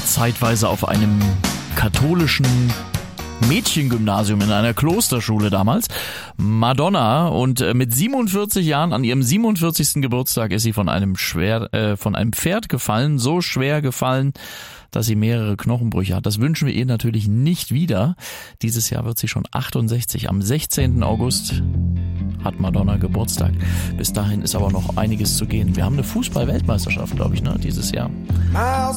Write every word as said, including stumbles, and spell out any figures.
war zeitweise auf einem katholischen Mädchengymnasium in einer Klosterschule damals. Madonna, und mit siebenundvierzig Jahren, an ihrem siebenundvierzigsten Geburtstag, ist sie von einem schwer, äh, von einem Pferd gefallen, so schwer gefallen, dass sie mehrere Knochenbrüche hat. Das wünschen wir ihr natürlich nicht wieder. Dieses Jahr wird sie schon achtundsechzig. Am sechzehnten August hat Madonna Geburtstag. Bis dahin ist aber noch einiges zu gehen. Wir haben eine Fußball-Weltmeisterschaft, glaube ich, ne, dieses Jahr.